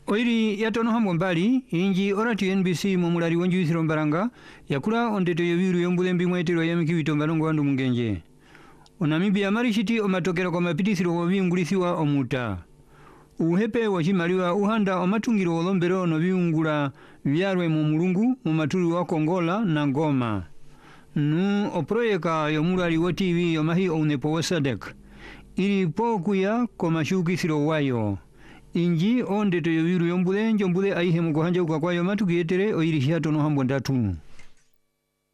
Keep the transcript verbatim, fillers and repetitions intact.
Oiri yatono hambo mbali inji orati N B C momulari wanju isiro mbaranga yakula ondeto yobiru yombulembi mwetero yamikiwito mbalongo wandu mungenje. Onamibia marishiti omatokera kwa mapitisiro wabingulisiwa omuta. Uhepe wachimaliwa uhanda omatungiro olombero no biungula byarwe mu mulungu mu maturu wa Kongola na Ngoma. Nu oproyeka yomulari wa T V yomahi onepo wa Sadek. Ili pokuya komashuki siro wayo. Inji onde to yobiru yombule njombule aihe mukuhanja kwa kwa yomatu gietere oiri hiato no hambo ndatu.